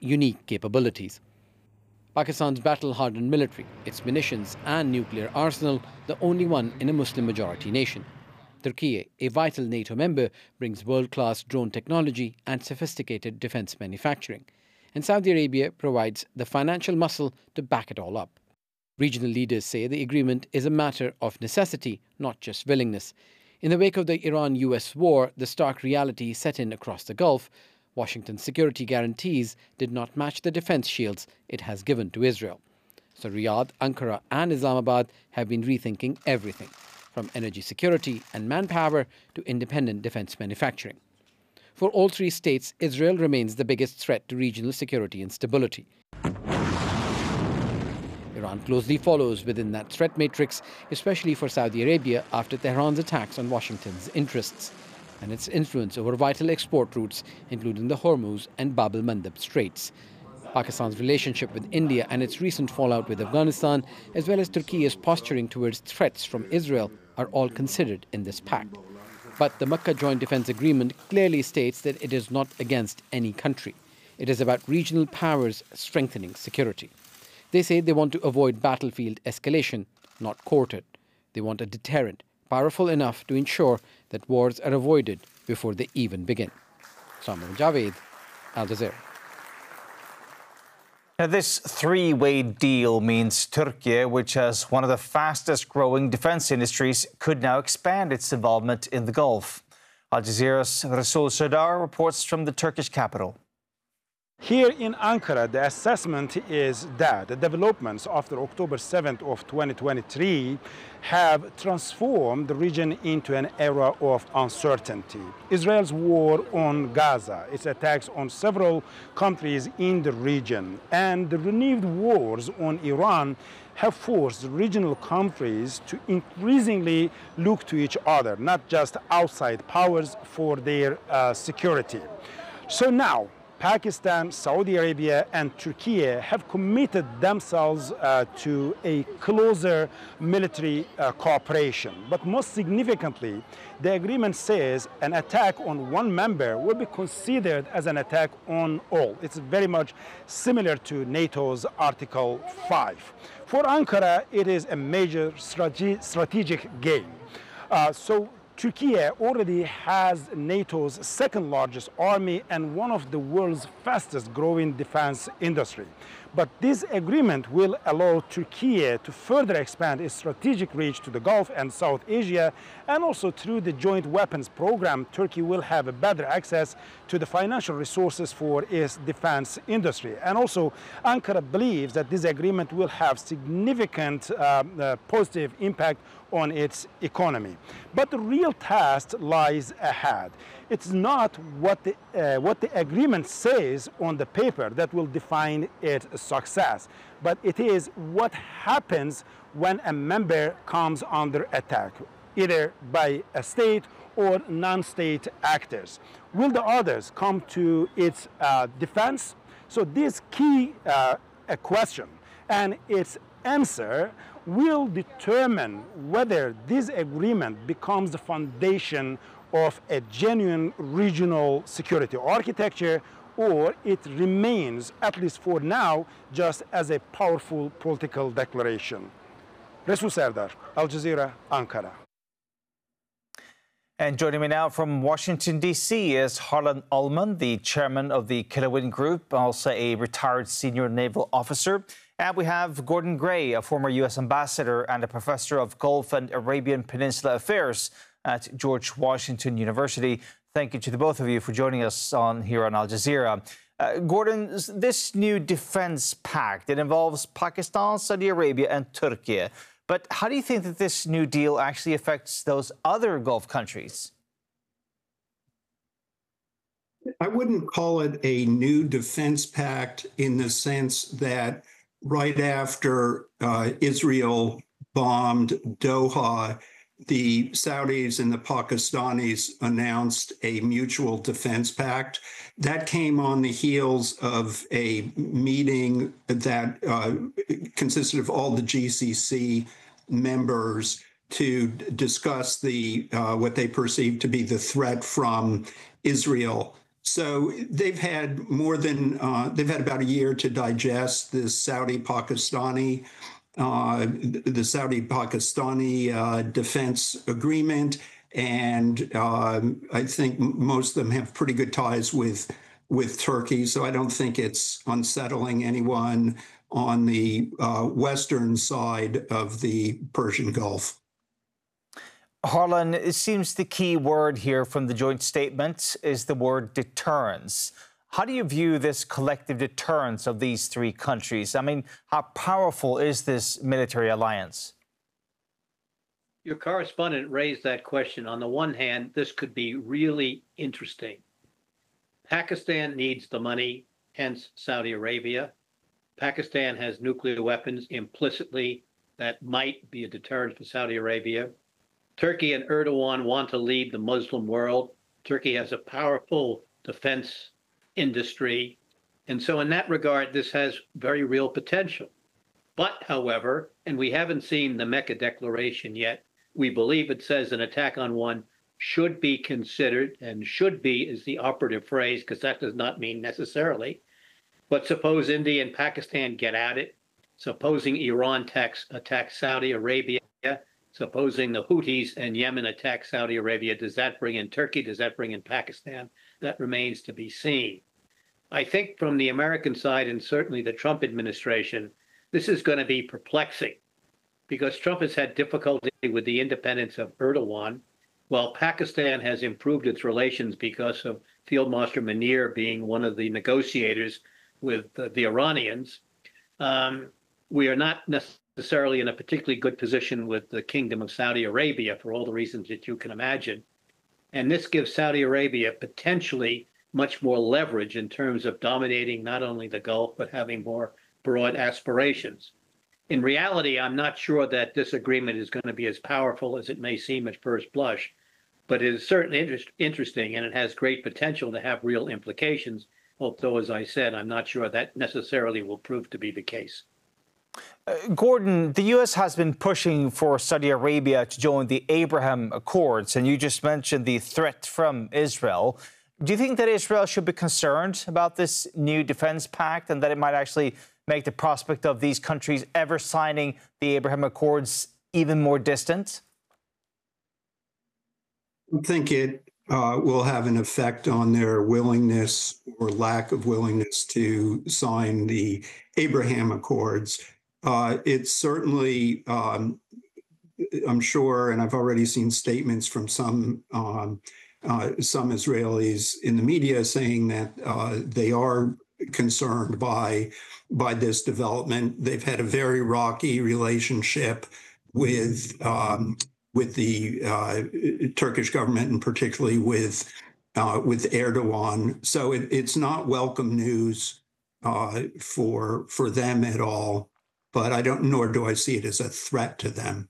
unique capabilities. Pakistan's battle-hardened military, its munitions and nuclear arsenal, the only one in a Muslim-majority nation. Turkey, a vital NATO member, brings world-class drone technology and sophisticated defence manufacturing. And Saudi Arabia provides the financial muscle to back it all up. Regional leaders say the agreement is a matter of necessity, not just willingness. In the wake of the Iran-US war, the stark reality set in across the Gulf. Washington's security guarantees did not match the defence shields it has given to Israel. So Riyadh, Ankara and Islamabad have been rethinking everything, from energy security and manpower to independent defence manufacturing. For all three states, Israel remains the biggest threat to regional security and stability. Iran closely follows within that threat matrix, especially for Saudi Arabia after Tehran's attacks on Washington's interests and its influence over vital export routes, including the Hormuz and Bab el-Mandeb Straits. Pakistan's relationship with India and its recent fallout with Afghanistan, as well as Turkey's posturing towards threats from Israel, are all considered in this pact. But the Makkah Joint Defence Agreement clearly states that it is not against any country. It is about regional powers strengthening security. They say they want to avoid battlefield escalation, not court it. They want a deterrent, powerful enough to ensure that wars are avoided before they even begin. Samir Javed, Al Jazeera. Now, this three-way deal means Turkey, which has one of the fastest-growing defence industries, could now expand its involvement in the Gulf. Al Jazeera's Rasul Sardar reports from the Turkish capital. Here in Ankara, the assessment is that the developments after October 7th of 2023 have transformed the region into an era of uncertainty. Israel's war on Gaza, its attacks on several countries in the region, and the renewed wars on Iran have forced regional countries to increasingly look to each other, not just outside powers, for their security. So now, Pakistan, Saudi Arabia, and Turkey have committed themselves to a closer military cooperation. But most significantly, the agreement says an attack on one member will be considered as an attack on all. It's very much similar to NATO's Article 5. For Ankara, it is a major strategic gain. Turkey already has NATO's second largest army and one of the world's fastest growing defense industry. But this agreement will allow Turkey to further expand its strategic reach to the Gulf and South Asia, and also through the joint weapons program, Turkey will have a better access to the financial resources for its defense industry. And also, Ankara believes that this agreement will have significant positive impact on its economy. But the real task lies ahead. It's not what the agreement says on the paper that will define its success, but it is what happens when a member comes under attack, either by a state or non-state actors. Will the others come to its defense? So this key question and its answer will determine whether this agreement becomes the foundation of a genuine regional security architecture, or it remains, at least for now, just as a powerful political declaration. Rasul Sardar, Al Jazeera, Ankara. And joining me now from Washington, D.C. is Harlan Ullman, the chairman of the Killowen Group, also a retired senior naval officer. And we have Gordon Gray, a former U.S. ambassador and a professor of Gulf and Arabian Peninsula Affairs at George Washington University. Thank you to the both of you for joining us here on Al Jazeera. Gordon, this new defense pact, it involves Pakistan, Saudi Arabia and Turkey. But how do you think that this new deal actually affects those other Gulf countries? I wouldn't call it a new defense pact in the sense that right after Israel bombed Doha, the Saudis and the Pakistanis announced a mutual defense pact. That came on the heels of a meeting that consisted of all the GCC members to discuss what they perceived to be the threat from Israel. So they've had about a year to digest this Saudi-Pakistani defense agreement, and I think most of them have pretty good ties with Turkey. So I don't think it's unsettling anyone on the western side of the Persian Gulf. Harlan, it seems the key word here from the joint statement is the word deterrence. How do you view this collective deterrence of these three countries? I mean, how powerful is this military alliance? Your correspondent raised that question. On the one hand, this could be really interesting. Pakistan needs the money, hence Saudi Arabia. Pakistan has nuclear weapons implicitly that might be a deterrent for Saudi Arabia. Turkey and Erdogan want to lead the Muslim world. Turkey has a powerful defense industry. And so in that regard, this has very real potential. But, however, and we haven't seen the Mecca Declaration yet, we believe it says an attack on one should be considered, and should be is the operative phrase, because that does not mean necessarily. But suppose India and Pakistan get at it, supposing Iran attacks Saudi Arabia, supposing the Houthis and Yemen attack Saudi Arabia, does that bring in Turkey? Does that bring in Pakistan? That remains to be seen. I think from the American side, and certainly the Trump administration, this is going to be perplexing, because Trump has had difficulty with the independence of Erdogan, while Pakistan has improved its relations because of Field Marshal Munir being one of the negotiators with the Iranians. We are not necessarily in a particularly good position with the Kingdom of Saudi Arabia for all the reasons that you can imagine. And this gives Saudi Arabia potentially much more leverage in terms of dominating not only the Gulf, but having more broad aspirations. In reality, I'm not sure that this agreement is going to be as powerful as it may seem at first blush, but it is certainly interesting, and it has great potential to have real implications, although, as I said, I'm not sure that necessarily will prove to be the case. Gordon, the U.S. has been pushing for Saudi Arabia to join the Abraham Accords, and you just mentioned the threat from Israel. Do you think that Israel should be concerned about this new defense pact, and that it might actually make the prospect of these countries ever signing the Abraham Accords even more distant? I think it will have an effect on their willingness or lack of willingness to sign the Abraham Accords. It's certainly, I'm sure, and I've already seen statements from some Israelis in the media saying that they are concerned by this development. They've had a very rocky relationship with the Turkish government, and particularly with Erdogan. So it's not welcome news for them at all. But nor do I see it as a threat to them.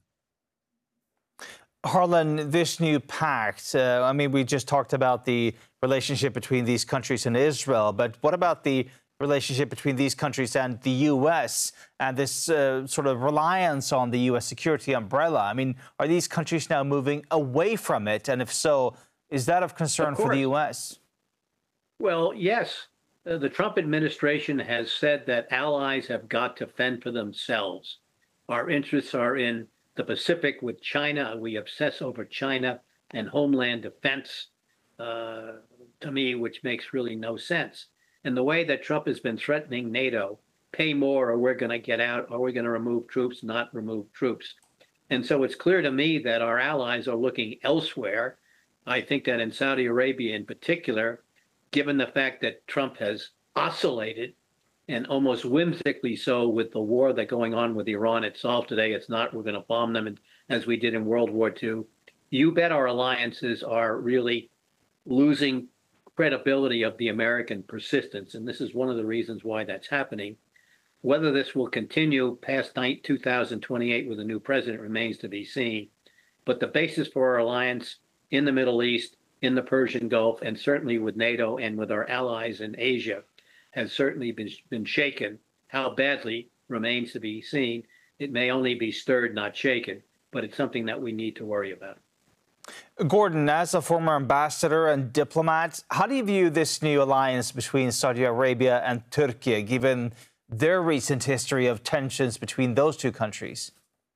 Harlan, this new pact, I mean, we just talked about the relationship between these countries and Israel, but what about the relationship between these countries and the U.S. and this sort of reliance on the U.S. security umbrella? I mean, are these countries now moving away from it? And if so, is that of concern for the U.S.? Well, yes. The Trump administration has said that allies have got to fend for themselves. Our interests are in the Pacific with China. We obsess over China and homeland defense, to me, which makes really no sense. And the way that Trump has been threatening NATO, pay more or we're going to get out, or we're going to remove troops, not remove troops. And so it's clear to me that our allies are looking elsewhere. I think that in Saudi Arabia in particular, given the fact that Trump has oscillated, and almost whimsically so, with the war that's going on with Iran itself today, it's not we're going to bomb them as we did in World War II. You bet our alliances are really losing credibility of the American persistence, and this is one of the reasons why that's happening. Whether this will continue past 2028 with a new president remains to be seen, but the basis for our alliance in the Middle East, in the Persian Gulf, and certainly with NATO and with our allies in Asia has certainly been shaken. How badly remains to be seen. It may only be stirred, not shaken, but it's something that we need to worry about. Gordon, as a former ambassador and diplomat, how do you view this new alliance between Saudi Arabia and Turkey, given their recent history of tensions between those two countries?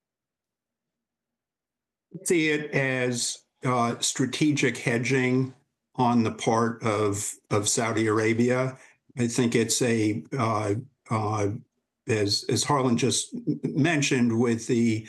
I see it as strategic hedging on the part of Saudi Arabia. I think it's as Harlan just mentioned, with the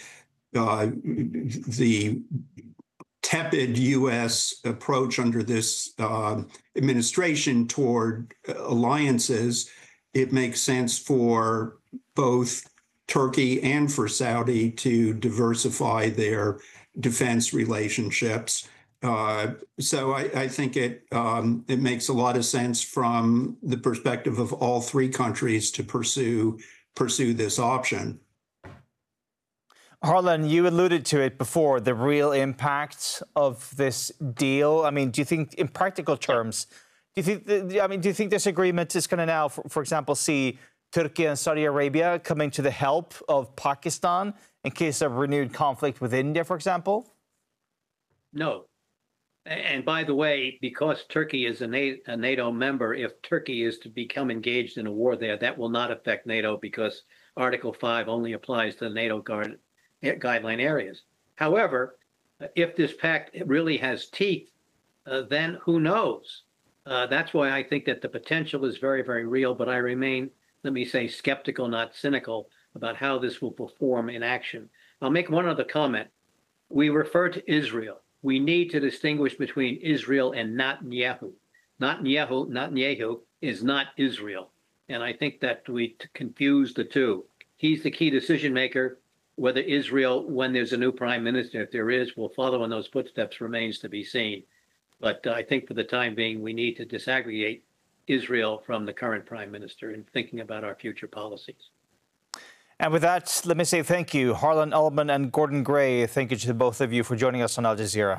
tepid U.S. approach under this administration toward alliances, it makes sense for both Turkey and for Saudi to diversify their defense relationships. So I think it makes a lot of sense from the perspective of all three countries to pursue this option. Harlan, you alluded to it before, the real impact of this deal. I mean, do you think, in practical terms, do you think this agreement is going to now, for example, see Turkey and Saudi Arabia coming to the help of Pakistan in case of renewed conflict with India, for example? No. And by the way, because Turkey is a NATO member, if Turkey is to become engaged in a war there, that will not affect NATO because Article 5 only applies to the NATO guideline areas. However, if this pact really has teeth, then who knows? That's why I think that the potential is very, very real, but I remain, let me say, skeptical, not cynical, about how this will perform in action. I'll make one other comment. We refer to Israel. We need to distinguish between Israel and Netanyahu. Netanyahu is not Israel. And I think that we confuse the two. He's the key decision maker. Whether Israel, when there's a new prime minister, if there is, will follow in those footsteps remains to be seen. But I think for the time being, we need to disaggregate Israel from the current prime minister in thinking about our future policies. And with that, let me say thank you, Harlan Ullman and Gordon Gray. Thank you to both of you for joining us on Al Jazeera.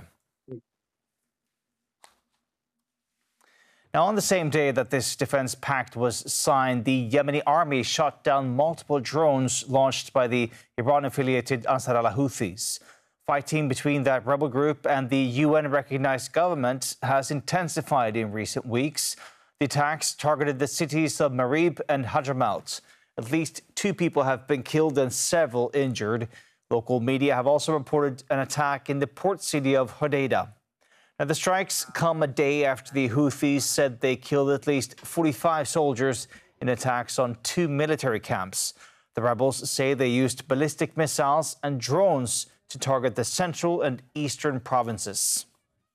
Now, on the same day that this defense pact was signed, the Yemeni army shot down multiple drones launched by the Iran-affiliated Ansar al-Houthis. Fighting between that rebel group and the UN-recognized government has intensified in recent weeks. The attacks targeted the cities of Marib and Hadramaut. At least 2 people have been killed and several injured. Local media have also reported an attack in the port city of Hodeidah. Now, the strikes come a day after the Houthis said they killed at least 45 soldiers in attacks on 2 military camps. The rebels say they used ballistic missiles and drones to target the central and eastern provinces.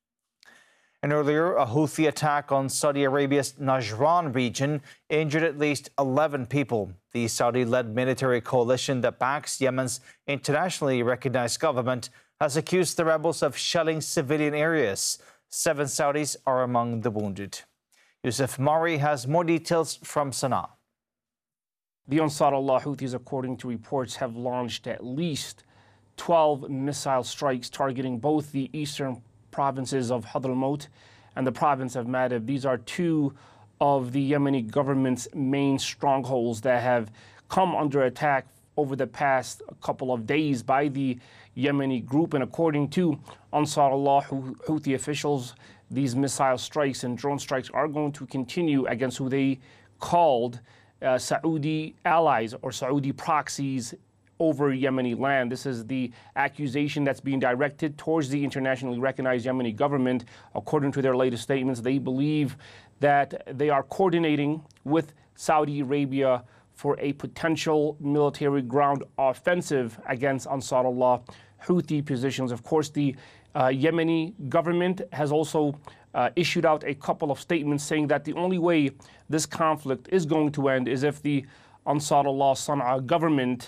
And earlier, a Houthi attack on Saudi Arabia's Najran region injured at least 11 people. The Saudi-led military coalition that backs Yemen's internationally recognized government has accused the rebels of shelling civilian areas. 7 Saudis are among the wounded. Youssef Mari has more details from Sana'a. The Ansar Allah Houthis, according to reports, have launched at least 12 missile strikes targeting both the eastern provinces of Hadramaut and the province of Marib. These are 2 of the Yemeni government's main strongholds that have come under attack over the past couple of days by the Yemeni group. And according to Ansar Allah Houthi officials, these missile strikes and drone strikes are going to continue against who they called Saudi allies or Saudi proxies over Yemeni land. This is the accusation that's being directed towards the internationally recognized Yemeni government. According to their latest statements, they believe that they are coordinating with Saudi Arabia for a potential military ground offensive against Ansar Allah Houthi positions. Of course, the Yemeni government has also issued out a couple of statements saying that the only way this conflict is going to end is if the Ansar Allah Sana'a government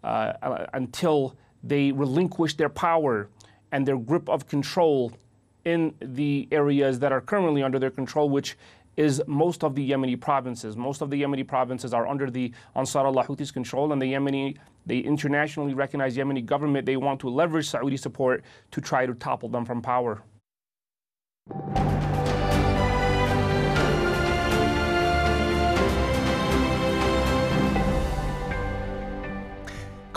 until they relinquish their power and their grip of control in the areas that are currently under their control, which is most of the Yemeni provinces. Most of the Yemeni provinces are under the Ansar Allah Houthis' control, and the internationally recognized Yemeni government, they want to leverage Saudi support to try to topple them from power.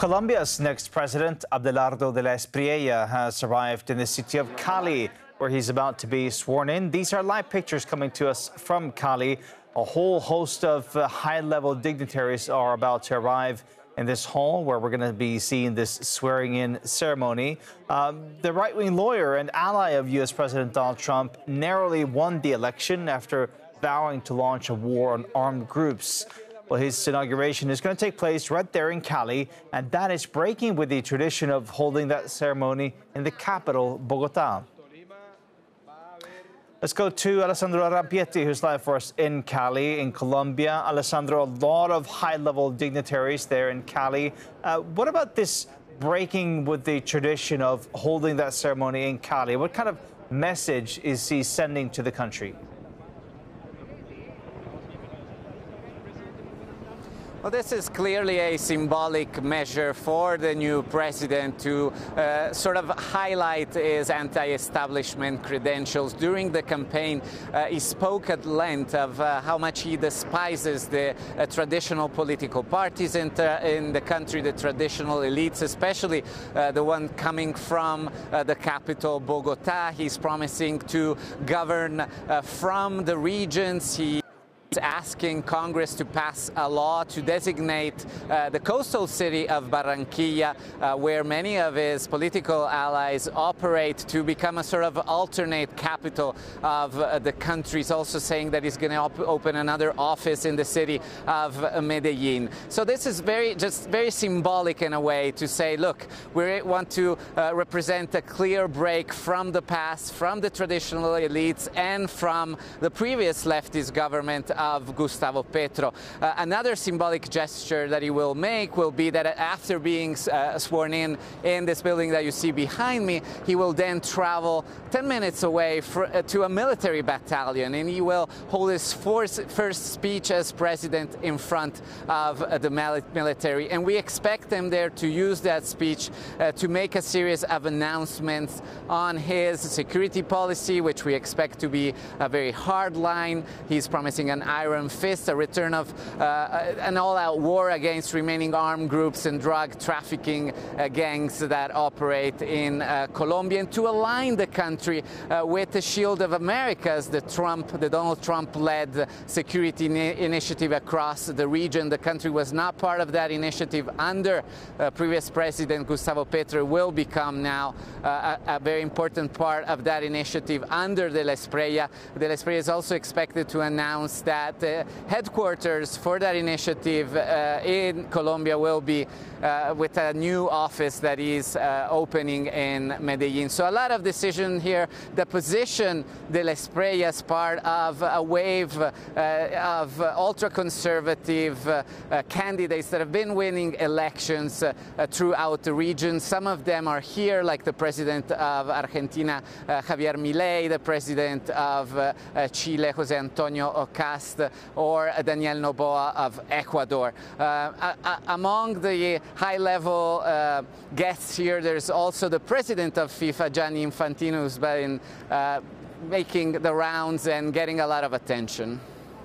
Colombia's next president, Abelardo de la Espriella, has arrived in the city of Cali, where he's about to be sworn in. These are live pictures coming to us from Cali. A whole host of high-level dignitaries are about to arrive in this hall where we're going to be seeing this swearing-in ceremony. The right-wing lawyer and ally of U.S. President Donald Trump narrowly won the election after vowing to launch a war on armed groups. Well, his inauguration is going to take place right there in Cali, and that is breaking with the tradition of holding that ceremony in the capital, Bogota. Let's go to Alessandro Rampietti, who's live for us in Cali, in Colombia. Alessandro, a lot of high-level dignitaries there in Cali. What about this breaking with the tradition of holding that ceremony in Cali? What kind of message is he sending to the country? Well, this is clearly a symbolic measure for the new president to sort of highlight his anti-establishment credentials. During the campaign, he spoke at length of how much he despises the traditional political parties in the country, the traditional elites, especially the one coming from the capital, Bogota. He's promising to govern from the regions. He asking Congress to pass a law to designate the coastal city of Barranquilla, where many of his political allies operate, to become a sort of alternate capital of the country. He's also saying that he's going to open another office in the city of Medellin. So this is very symbolic in a way to say, look, we want to represent a clear break from the past, from the traditional elites, and from the previous leftist government of Gustavo Petro. Another symbolic gesture that he will make will be that after being sworn in this building that you see behind me, he will then travel 10 minutes away to a military battalion, and he will hold his first speech as president in front of the military. And we expect him there to use that speech to make a series of announcements on his security policy, which we expect to be a very hard line. He's promising an iron fist, a return of an all-out war against remaining armed groups and drug trafficking gangs that operate in Colombia, and to align the country with the Shield of Americas, the Donald Trump-led security initiative across the region. The country was not part of that initiative under previous President Gustavo Petro. Will become now a very important part of that initiative under De la Espriella. De la Espriella is also expected to announce that the headquarters for that initiative in Colombia will be with a new office that is opening in Medellin. So a lot of decision here. The position De la Espriella as part of a wave of ultra-conservative candidates that have been winning elections throughout the region. Some of them are here, like the president of Argentina, Javier Milei, the president of Chile, José Antonio Kast, or Daniel Noboa of Ecuador. Among the high-level guests here, there's also the president of FIFA, Gianni Infantino, who's been making the rounds and getting a lot of attention.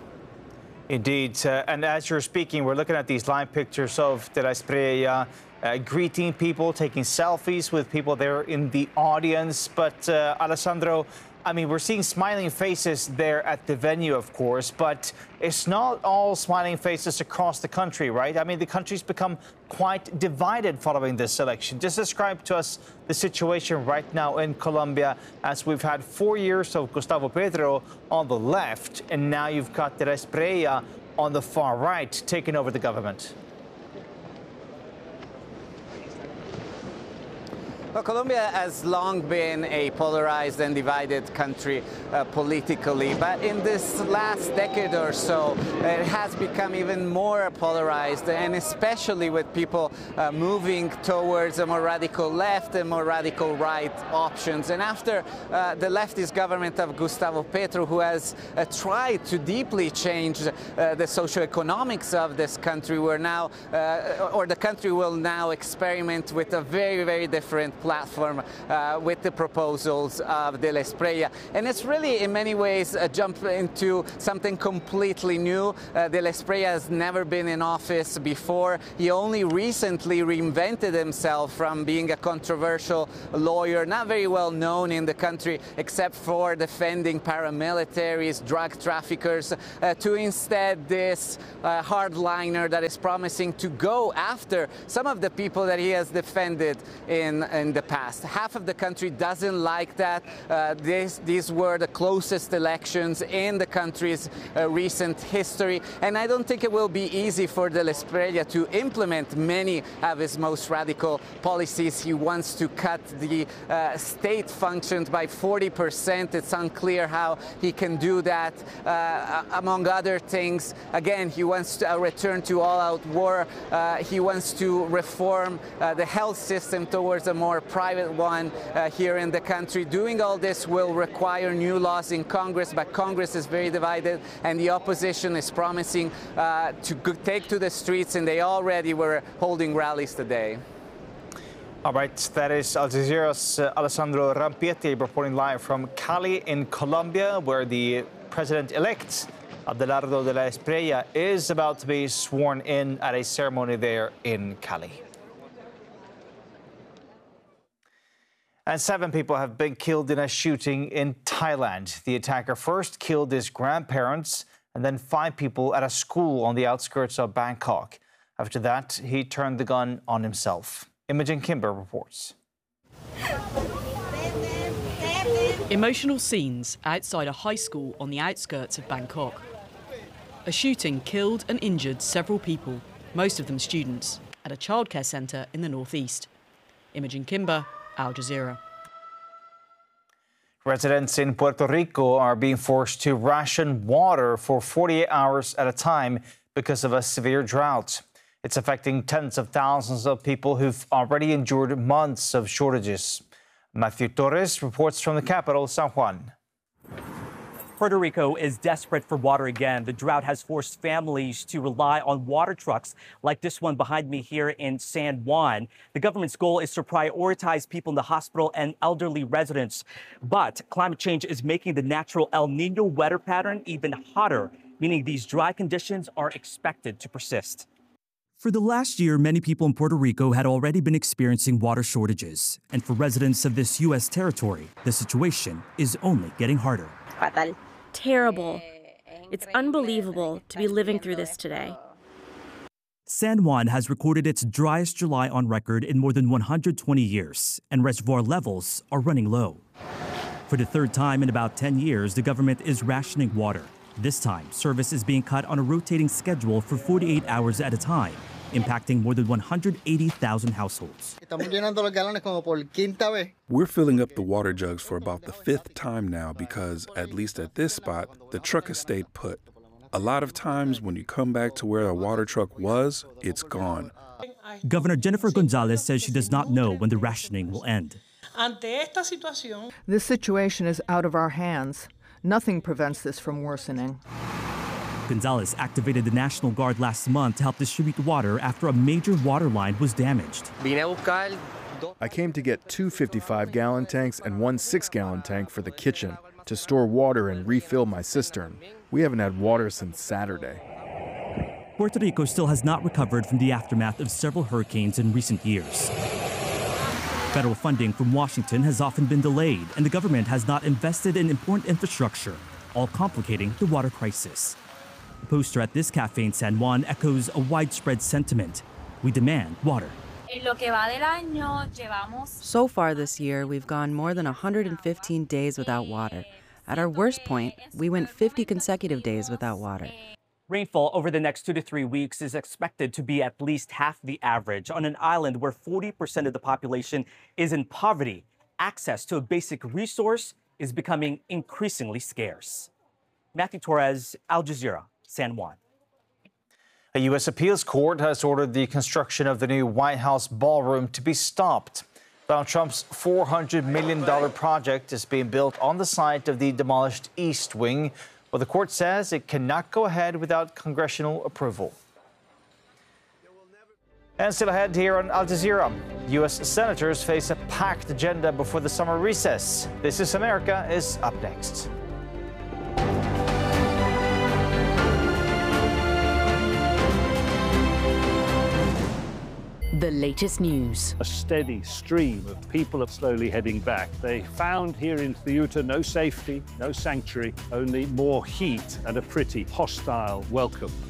Indeed. And as you're speaking, we're looking at these live pictures of De la Espriella greeting people, taking selfies with people there in the audience. But Alessandro, I mean, we're seeing smiling faces there at the venue, of course, but it's not all smiling faces across the country, right? I mean, the country's become quite divided following this election. Just describe to us the situation right now in Colombia, as we've had 4 years of Gustavo Petro on the left, and now you've got De la Espriella on the far right taking over the government. Well, Colombia has long been a polarized and divided country politically, but in this last decade or so, it has become even more polarized, and especially with people moving towards a more radical left and more radical right options. And after the leftist government of Gustavo Petro, who has tried to deeply change the socioeconomics of this country, the country will now experiment with a very, very different platform with the proposals of De La Espriella. And it's really, in many ways, a jump into something completely new. De La Espriella has never been in office before. He only recently reinvented himself from being a controversial lawyer, not very well known in the country, except for defending paramilitaries, drug traffickers, to instead this hardliner that is promising to go after some of the people that he has defended in the past. Half of the country doesn't like that. These were the closest elections in the country's recent history, and I don't think it will be easy for De La Espriella to implement many of his most radical policies. He wants to cut the state functions by 40%. It's unclear how he can do that. Among other things, again, he wants a return to all-out war. He wants to reform the health system towards a more private one here in the country. Doing all this will require new laws in Congress, but Congress is very divided, and the opposition is promising to take to the streets, and they already were holding rallies today. All right, that is Al Jazeera's Alessandro Rampietti reporting live from Cali in Colombia, where the president-elect Abelardo de la Espriella is about to be sworn in at a ceremony there in Cali. And 7 people have been killed in a shooting in Thailand. The attacker first killed his grandparents and then 5 people at a school on the outskirts of Bangkok. After that, he turned the gun on himself. Imogen Kimber reports. Emotional scenes outside a high school on the outskirts of Bangkok. A shooting killed and injured several people, most of them students, at a childcare centre in the northeast. Imogen Kimber, Al Jazeera. Residents in Puerto Rico are being forced to ration water for 48 hours at a time because of a severe drought. It's affecting tens of thousands of people who've already endured months of shortages. Matthew Torres reports from the capital, San Juan. Puerto Rico is desperate for water again. The drought has forced families to rely on water trucks like this one behind me here in San Juan. The government's goal is to prioritize people in the hospital and elderly residents. But climate change is making the natural El Nino weather pattern even hotter, meaning these dry conditions are expected to persist. For the last year, many people in Puerto Rico had already been experiencing water shortages. And for residents of this U.S. territory, the situation is only getting harder. Terrible. It's unbelievable to be living through this today. San Juan has recorded its driest July on record in more than 120 years, and reservoir levels are running low. For the third time in about 10 years, the government is rationing water. This time, service is being cut on a rotating schedule for 48 hours at a time, impacting more than 180,000 households. We're filling up the water jugs for about the 5th time now because, at least at this spot, the truck has stayed put. A lot of times when you come back to where a water truck was, it's gone. Governor Jennifer Gonzalez says she does not know when the rationing will end. This situation is out of our hands. Nothing prevents this from worsening. Gonzalez activated the National Guard last month to help distribute water after a major water line was damaged. I came to get 2 55-gallon tanks and 1 6-gallon tank for the kitchen to store water and refill my cistern. We haven't had water since Saturday. Puerto Rico still has not recovered from the aftermath of several hurricanes in recent years. Federal funding from Washington has often been delayed, and the government has not invested in important infrastructure, all complicating the water crisis. The poster at this cafe in San Juan echoes a widespread sentiment. We demand water. So far this year, we've gone more than 115 days without water. At our worst point, we went 50 consecutive days without water. Rainfall over the next 2 to 3 weeks is expected to be at least half the average. On an island where 40% of the population is in poverty, access to a basic resource is becoming increasingly scarce. Matthew Torres, Al Jazeera, San Juan. A U.S. appeals court has ordered the construction of the new White House ballroom to be stopped. Donald Trump's $400 million project is being built on the site of the demolished East Wing. Well, the court says it cannot go ahead without congressional approval. And still ahead here on Al Jazeera, U.S. senators face a packed agenda before the summer recess. This is America is up next. The latest news. A steady stream of people are slowly heading back. They found here in Ceuta no safety, no sanctuary, only more heat and a pretty hostile welcome.